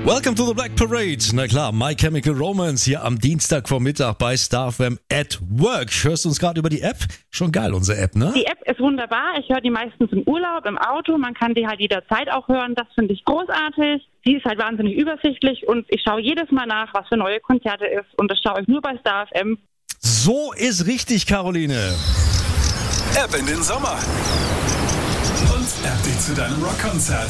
Welcome to the Black Parade. Na klar, My Chemical Romance hier am Dienstagvormittag bei Star FM at Work. Hörst du uns gerade über die App? Schon geil, unsere App, ne? Die App ist wunderbar. Ich höre die meistens im Urlaub, im Auto. Man kann die halt jederzeit auch hören. Das finde ich großartig. Sie ist halt wahnsinnig übersichtlich und ich schaue jedes Mal nach, was für neue Konzerte ist. Und das schaue ich nur bei Star FM. So ist richtig, Caroline. App in den Sommer. Und App dich zu deinem Rockkonzert.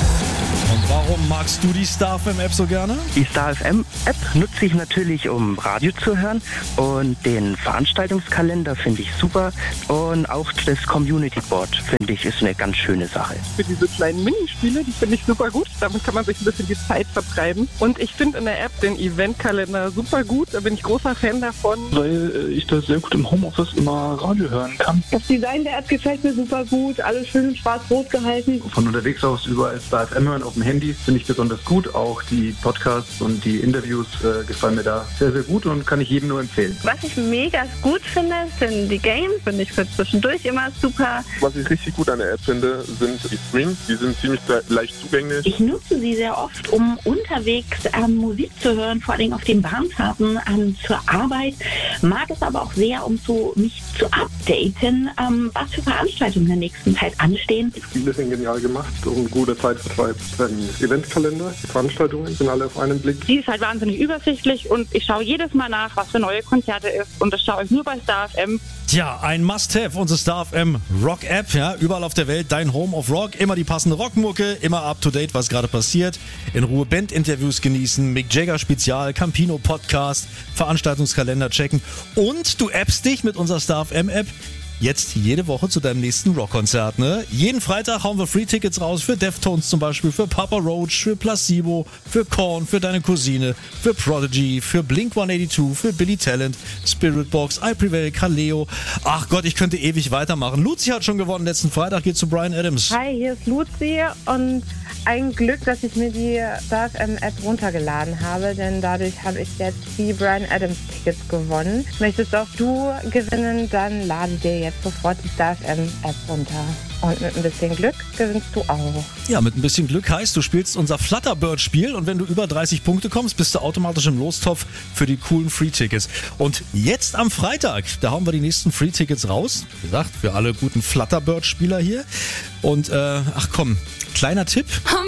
Und warum magst du die Star FM App so gerne? Die Star FM App nutze ich natürlich, um Radio zu hören, und den Veranstaltungskalender finde ich super, und auch das Community Board finde ich ist eine ganz schöne Sache. Für diese kleinen Minispiele, die finde ich super gut. Damit kann man sich ein bisschen die Zeit vertreiben. Und ich finde in der App den Eventkalender super gut. Da bin ich großer Fan davon. Weil ich da sehr gut im Homeoffice immer Radio hören kann. Das Design der App gefällt mir super gut. Alles schön in schwarz-rot gehalten. Von unterwegs aus überall Star FM hören auf dem Handy finde ich besonders gut. Auch die Podcasts und die Interviews gefallen mir da sehr, sehr gut und kann ich jedem nur empfehlen. Was ich mega gut finde, sind die Games. Finde ich für zwischendurch immer super. Was ich richtig gut an der App finde, sind die Streams. Die sind ziemlich leicht zugänglich. Ich nutze sie sehr oft, um unterwegs Musik zu hören, vor allem auf den Bahnfahrten zur Arbeit. Mag es aber auch sehr, um mich zu updaten, was für Veranstaltungen in der nächsten Zeit anstehen. Viele sind genial gemacht und guter Zeitvertreib. Eventkalender, die Veranstaltungen sind alle auf einen Blick. Sie ist halt wahnsinnig übersichtlich und ich schaue jedes Mal nach, was für neue Konzerte ist. Und das schaue ich nur bei Star FM. Tja, ein Must-Have, unsere Star FM Rock App, ja, überall auf der Welt, dein Home of Rock, immer die passende Rockmucke, immer up to date, was gerade passiert, in Ruhe Bandinterviews genießen, Mick Jagger Spezial, Campino Podcast, Veranstaltungskalender checken und du appst dich mit unserer Star FM App jetzt jede Woche zu deinem nächsten Rockkonzert, ne? Jeden Freitag hauen wir Free-Tickets raus für Deftones zum Beispiel, für Papa Roach, für Placebo, für Korn, für deine Cousine, für Prodigy, für Blink-182, für Billy Talent, Spiritbox, I Prevail, Kaleo. Ach Gott, ich könnte ewig weitermachen. Luzi hat schon gewonnen, letzten Freitag geht zu Bryan Adams. Hi, hier ist Luzi und ein Glück, dass ich mir die Star FM App runtergeladen habe, denn dadurch habe ich jetzt die Bryan Adams Tickets gewonnen. Möchtest auch du gewinnen, dann lade dir jetzt sofort die Star FM App runter. Und mit ein bisschen Glück gewinnst du auch. Ja, mit ein bisschen Glück heißt, du spielst unser Flutterbird-Spiel und wenn du über 30 Punkte kommst, bist du automatisch im Lostopf für die coolen Free-Tickets. Und jetzt am Freitag, da hauen wir die nächsten Free-Tickets raus. Wie gesagt, für alle guten Flutterbird-Spieler hier. Und ach komm, kleiner Tipp.